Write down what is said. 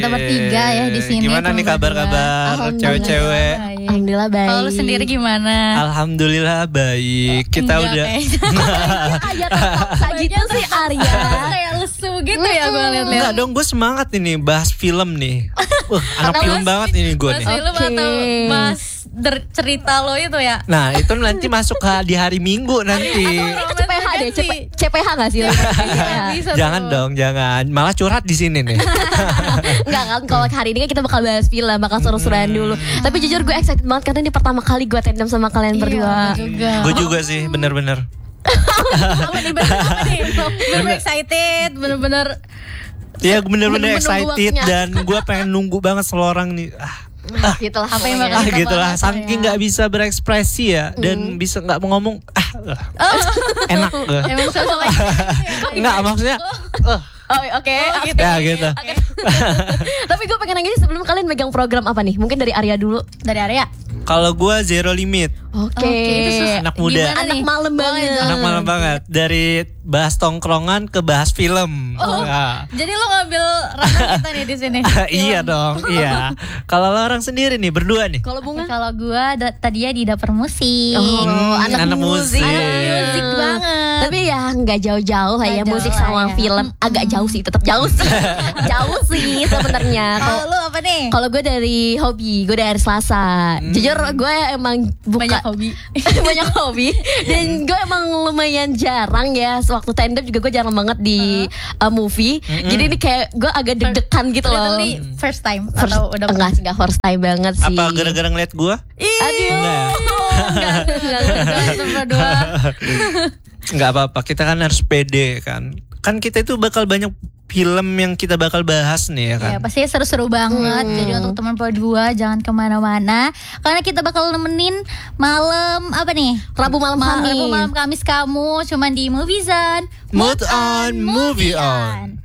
Kita bertiga ya di sini. Gimana nih kabar-kabar cewek-cewek? Alhamdulillah baik. Kalau lu sendiri gimana? Alhamdulillah baik. Kita Enggak, udah Aja tetap saja sih Arya. Kayak lesu gitu ya gue liat-liat. Enggak dong, gue semangat ini bahas film nih. Anak film banget ini gue nih. Mas film atau mas cerita lo itu ya? Nah itu nanti masuk di hari Minggu nanti. CPH deh, CPH nggak sih? Jangan dong, jangan. Malah curhat di sini nih. Enggak kan, kalau hari ini kan kita bakal bahas film, bakal seru-seruan dulu. Tapi jujur gue excited banget karena ini pertama kali gue tandem sama kalian berdua. Gue juga sih, bener-bener. Apa nih, bener-bener excited, bener-bener. Iya, bener-bener Menunggu excited waktunya. dan gue pengen nunggu banget selorang nih. Gitulah Apa yang pokoknya. bakal kita Gitu lah, bahas saking ya. nggak bisa berekspresi ya dan bisa nggak mau ngomong. Enak. Emang sosok Nggak maksudnya. Oh oke. Ya gitu. Tapi gue pengen nanya sebelum kalian megang program apa nih? Mungkin dari Arya dulu. dari Arya. Kalau gue Zero Limit. Oke. itu Anak muda. Gimana Anak nih? malam banget. Anak malam banget. Dari bahas tongkrongan ke bahas film. Nah. Jadi lo ngambil ranah kita nih di sini. Iya dong, iya. Kalau lo orang sendiri nih, berdua nih. Kalau bunga? Kalau gue tadinya di dapur musik. Anak musik. Anak musik banget. Tapi ya nggak jauh-jauh lah ya Nggak musik jauh sama lah ya. film. Agak jauh sih, tetap jauh sih. Jauh sih sebenarnya. Kalau lu apa nih? Kalau gue dari hobi, gue dari hari Selasa. Jujur gue emang Banyak hobi. banyak hobi. Dan gue emang lumayan jarang ya. Waktu tandem juga gue jarang banget di movie. Jadi ini kayak gue agak deg-degan gitu loh. Literally first time First, atau udah enggak sih, enggak first time banget sih. Apa gara-gara ngeliat gue? Aduh. Enggak ya? berdua. Nggak apa-apa, kita kan harus pede kan. Kan kita itu bakal banyak film yang kita bakal bahas nih ya kan. Ya pasti seru-seru banget. Jadi untuk teman berdua jangan kemana-mana karena kita bakal nemenin malam apa nih? Rabu malam Kamis. Rabu malam Kamis kamu cuman di Movie Zone. Mood on, movie on.